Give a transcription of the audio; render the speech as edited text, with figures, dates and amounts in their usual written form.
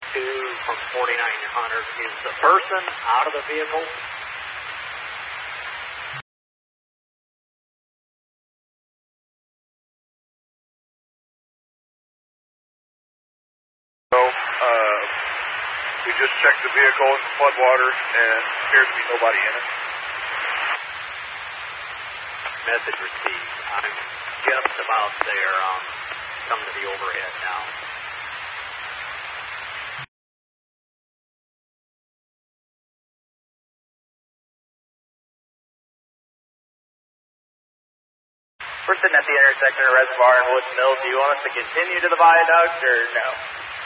from 4900. Is the person out of the vehicle? So, we just checked the vehicle and the floodwaters, and appears to be nobody in it. Message received. I'm just about there. Coming to the overhead now. We're sitting at the intersection of Reservoir and Woods Mills. Do you want us to continue to the viaduct or no?